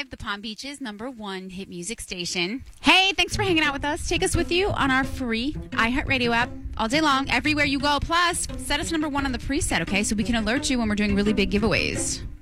105, the Palm Beach's #1 hit music station. Hey, thanks for hanging out with us. Take us with you on our free iHeartRadio app all day long, everywhere you go. Plus, set us #1 on the preset, okay, so we can alert you when we're doing really big giveaways.